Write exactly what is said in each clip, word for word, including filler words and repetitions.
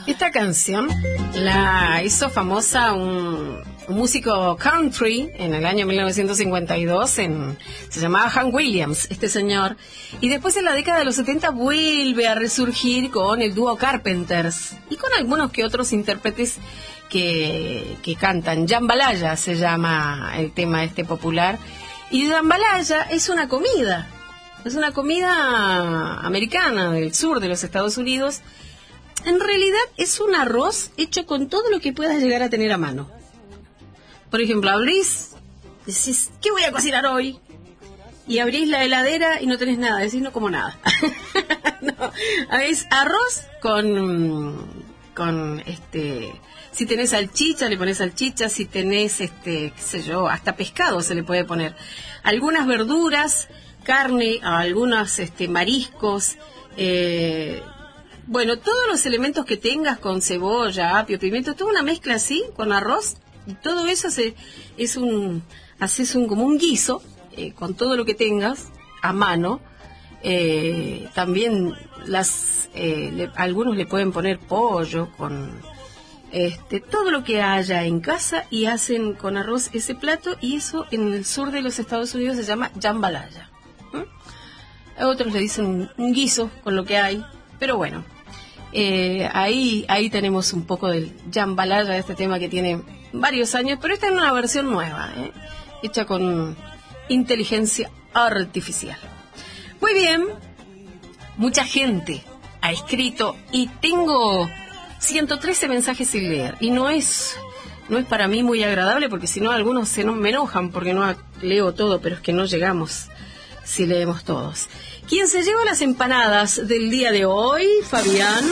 Esta canción la hizo famosa un, un músico country en el año mil novecientos cincuenta y dos, en, se llamaba Hank Williams, este señor, y después en la década de los setenta vuelve a resurgir con el dúo Carpenters y con algunos que otros intérpretes que, que cantan. Jambalaya se llama el tema este popular, y jambalaya es una comida, es una comida americana del sur de los Estados Unidos. En realidad es un arroz hecho con todo lo que puedas llegar a tener a mano. Por ejemplo, abrís, decís, ¿qué voy a cocinar hoy? Y abrís la heladera y no tenés nada, decís, no como nada. No, es arroz con, con, este, si tenés salchicha, le pones salchicha, si tenés, este, qué sé yo, hasta pescado se le puede poner. Algunas verduras, carne, algunos, este, mariscos, eh... Bueno, todos los elementos que tengas con cebolla, apio, pimiento, toda una mezcla así, con arroz, y todo eso se, es un, haces un, como un guiso, eh, con todo lo que tengas a mano. Eh, también las, eh, le, algunos le pueden poner pollo, con este, todo lo que haya en casa, y hacen con arroz ese plato, y eso en el sur de los Estados Unidos se llama jambalaya. ¿Mm? Otros le dicen un, un guiso con lo que hay, pero bueno. Eh, ahí ahí tenemos un poco del jambalaya, de este tema que tiene varios años, pero esta es una versión nueva, ¿eh? Hecha con inteligencia artificial. Muy bien, mucha gente ha escrito y tengo ciento trece mensajes sin leer, y no es no es para mí muy agradable, porque si no algunos se no, me enojan porque no leo todo, pero es que no llegamos si leemos todos. Quien se lleva las empanadas del día de hoy, Fabián,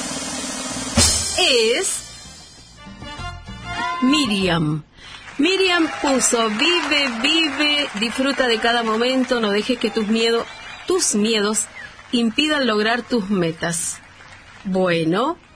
es Miriam. Miriam puso, vive, vive, disfruta de cada momento, no dejes que tus miedos, tus miedos impidan lograr tus metas. Bueno,